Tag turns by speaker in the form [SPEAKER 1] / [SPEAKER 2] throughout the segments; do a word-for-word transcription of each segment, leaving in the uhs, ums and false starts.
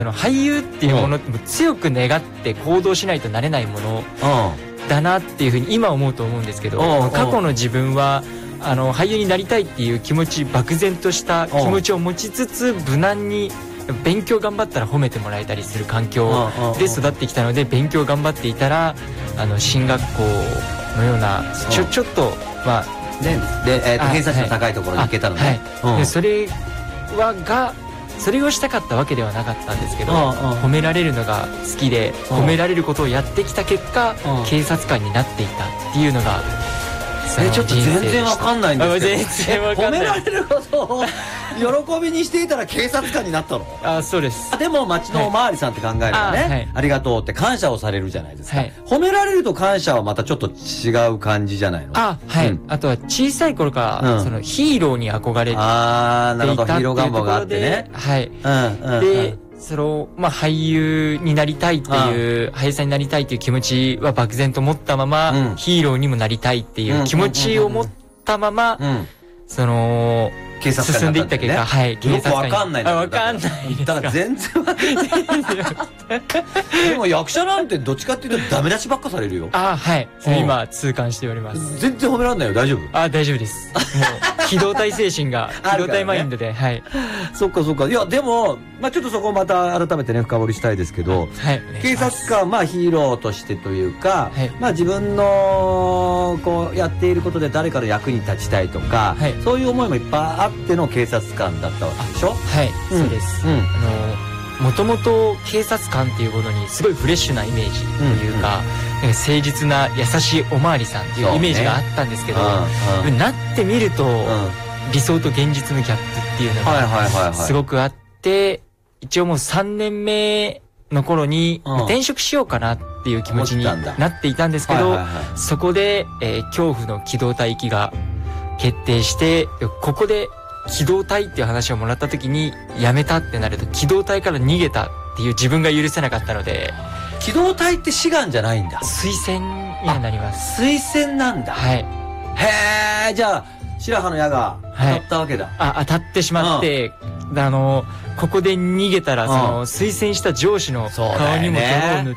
[SPEAKER 1] その俳優っていうものってもう強く願って行動しないとなれないものだなっていうふうに今思うと思うんですけど、過去の自分はあの俳優になりたいっていう気持ち、漠然とした気持ちを持ちつつ無難に勉強頑張ったら褒めてもらえたりする環境で育ってきたので、勉強頑張っていたらあの進学校のようなちょちょっとまあ
[SPEAKER 2] ねで、えー、と偏差値の高いところに行けたのね。
[SPEAKER 1] はい、でそれはがそれをしたかったわけではなかったんですけど、褒められるのが好きで褒められることをやってきた結果警察官になっていたっていうのが
[SPEAKER 2] えちょっと全然わかんないんですけど、
[SPEAKER 1] 全然わかんない。
[SPEAKER 2] 褒められることを喜びにしていたら警察官になったの？
[SPEAKER 1] あ、そうです。
[SPEAKER 2] でも町のおまわりさんって考えればね、はい、あ, ありがとうって感謝をされるじゃないですか、はい、褒められると感謝はまたちょっと違う感じじゃないの？あ、はい、うん、あとは小さい頃から、うん、そのヒーローに憧れていたっていうところで、あー、なるほど、ヒーロー願望があってね、はい、うんうん、でそのまあ俳優になりたいっていう、俳優さんになりたいっていう気持ちは漠然と持ったまま、うん、ヒーローにもなりたいっていう気持ちを持ったまま、うん、その警察官
[SPEAKER 1] 進んでいった結果、はい、警察官に。
[SPEAKER 2] よくわかんないんだ。
[SPEAKER 1] わかんないですか。
[SPEAKER 2] だから全然わかんない。でも役者なんてどっちかっていうとダメ出しばっかされるよ。
[SPEAKER 1] あ、はい。それ今痛感しております。
[SPEAKER 2] 全然褒めらんないよ。大丈夫？
[SPEAKER 1] あ、大丈夫です。もう機動体精神が機動体マインドで、はい。
[SPEAKER 2] そっかそっか。いやでもまあちょっとそこをまた改めてね深掘りしたいですけど、はい。警察官まあヒーローとしてというか、はい、まあ自分のこうやっていることで誰かの役に立ちたいとか、はい、そういう思いもいっぱいあっての警察官だったわけでしょ？
[SPEAKER 1] はい、うん、そうです。うん、あのもともと警察官っていうものにすごいフレッシュなイメージというか、うんうん、誠実な優しいおまわりさんっていうイメージがあったんですけど、うんうん、なってみると、うん、理想と現実のギャップっていうのがすごくあって、一応もうさんねんめの頃に転職しようかなっていう気持ちになっていたんですけど、そこで、えー、恐怖の機動隊行きが決定して、ここで機動隊っていう話をもらった時に辞めたってなると機動隊から逃げたっていう自分が許せなかったので。
[SPEAKER 2] 機動隊って志願じゃないんだ？
[SPEAKER 1] 推薦にはなります。
[SPEAKER 2] 推薦なんだ。はい。へえ、じゃあ白羽の矢が当たったわけだ。はい、
[SPEAKER 1] あ、当たってしまって、うん、あのここで逃げたら、うん、その推薦した上司の顔にも泥を塗って、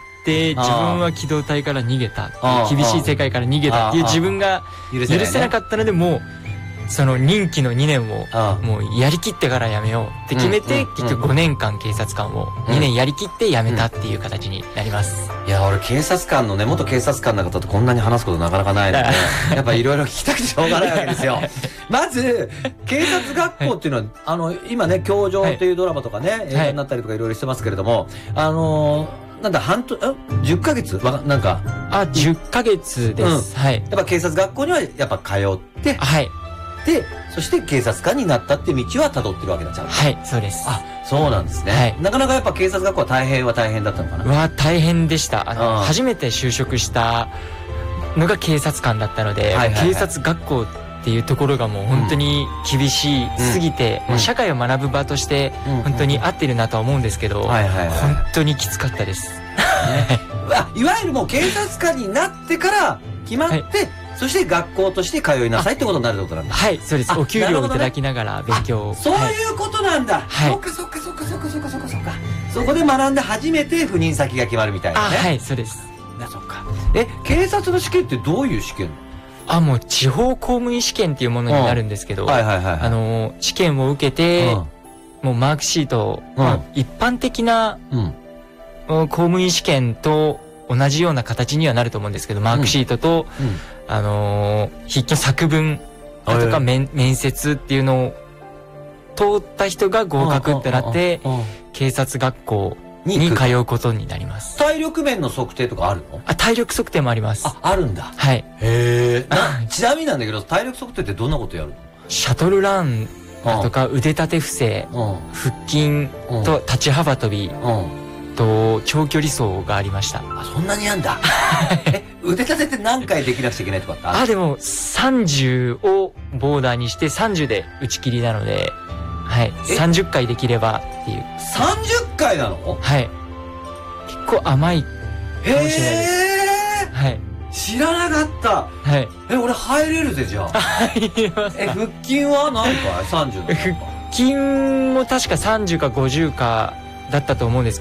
[SPEAKER 1] 自分は機動隊から逃げた、厳しい世界から逃げたっていう自分が許せなかったので、もうその任期のにねんをもうやりきってから辞めようって決めて、結局ごねんかん警察官をにねんやりきって辞めたっていう形になります。
[SPEAKER 2] いや、俺警察官のね、元警察官の方とこんなに話すことなかなかないので、やっぱいろいろ聞きたくてしょうがないわけですよ。まず警察学校っていうのは、あの今ね、教場っていうドラマとかね、映画になったりとかいろいろしてますけれども、あのなんだ、半年、じゅっかげつなんか。
[SPEAKER 1] あ、じゅっかげつです。はい。
[SPEAKER 2] やっぱ警察学校にはやっぱ通って、はい。で、そして警察官になったっていう道は辿ってるわけだ、ちゃんと。
[SPEAKER 1] はい、そうです。
[SPEAKER 2] あ、そうなんですね。はい。なかなかやっぱ警察学校は大変は大変だったのかな？
[SPEAKER 1] は、大変でした。あの、初めて就職したのが警察官だったので、警察学校っていうところがもう本当に厳しすぎて、もう社会を学ぶ場として本当に合ってるなとは思うんですけど、本当にきつかったです。
[SPEAKER 2] いわゆるもう警察官になってから決まって、そして学校として通いなさいってことになるってことなんだ。
[SPEAKER 1] はい、そうです。お給料をいただきながら勉強を。
[SPEAKER 2] そういうことなんだ。はい。そっかそっかそっかそっかそっかそっかそっか。そこで学んで初めて赴任先が決まるみたいなね。
[SPEAKER 1] はい、そうです。
[SPEAKER 2] な、そっか。え、警察の試験ってどういう試験？
[SPEAKER 1] あ、もう地方公務員試験っていうものになるんですけど、はいはいはい。あの、試験を受けて、もうマークシート、一般的な公務員試験と同じような形にはなると思うんですけど、マークシートと、あのー、筆記作文とか面、面接っていうのを通った人が合格ってなって、警察学校に通うことになります。
[SPEAKER 2] 体力面の測定とかあるの？
[SPEAKER 1] あ、体力測定もあります。
[SPEAKER 2] あ、あるんだ。
[SPEAKER 1] はい。
[SPEAKER 2] へえ。ちなみになんだけど、体力測定ってどんなことやるの？
[SPEAKER 1] シャトルランとか腕立て伏せ、腹筋と立ち幅跳び、と長距離走がありました。
[SPEAKER 2] あ、そんなにやんだ。え、腕立てって何回できなくちゃいけないとかってある？
[SPEAKER 1] あ、でもさんじゅうをボーダーにしてさんじゅうで打ち切りなので、はい、さんじゅっかいできればっていう。
[SPEAKER 2] さんじゅっかいなの？
[SPEAKER 1] はい。結構甘いかもしれないです。
[SPEAKER 2] へー。はい。知らなかった。はい。え、俺入れるぜ、じゃあ。入ります。え、腹筋は何回？さんじゅう。
[SPEAKER 1] 腹筋も確かさんじゅうかごじゅうかだったと思うんですけど、